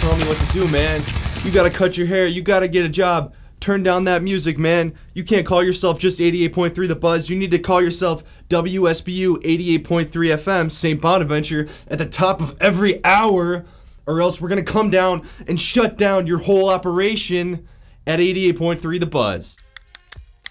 telling me what to do, man. You gotta cut your hair. You gotta get a job. Turn down that music, man. You can't call yourself just 88.3 The Buzz. You need to call yourself WSBU 88.3 FM, St. Bonaventure, at the top of every hour, or else we're gonna come down and shut down your whole operation at 88.3 The Buzz.